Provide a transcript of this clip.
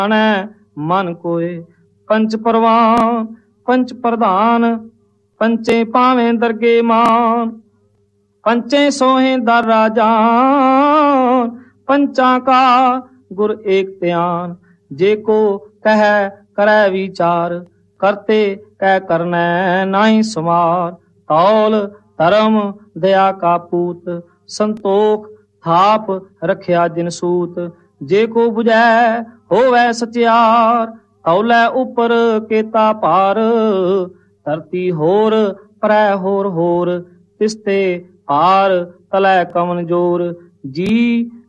ਜਾਣੈ ਮਨ ਕੋਏ। ਪੰਚ ਪਰਵਾਨ ਪੰਚ ਪ੍ਰਧਾਨ, ਪੰਚੇ ਭਾਵੇਂ ਦਰਗੇ ਮਾਨ। ਪੰਚੇ ਸੋਹੇ ਦਰ ਰਾਜਾਨ, ਪੰਚਾਂ ਕਾ ਗੁਰ ਏਕ ਧਿਆਨ। ਜੇ ਕੋ ਕਹਿ ਕਰੈ ਵਿਚਾਰ, ਕਰਤੇ ਕਹਿ ਕਰਨੈ ਨਾਹੀ ਸਮਾਰ। ਤੌਲ ਧਰਮ ਦਇਆ ਕਾ ਪੂਤ, ਸੰਤੋਖ ਥਾਪ ਰਖਿਆ ਜਿਨ ਸੂਤ। ਜੇ ਕੋ ਬੁਝੈ ਹੋਵੈ ਸਚਿਆਰ, ਤੌਲੇ ਉਪਰ ਕੇਤਾ ਭਾਰ। ਧਰਤੀ ਹੋਰ ਪਰੈ ਹੋਰ ਹੋਰ, ਤਿਸਤੇ ਭਾਰ ਤਲੈ ਕਵਨ ਜੋਰ। ਜੀ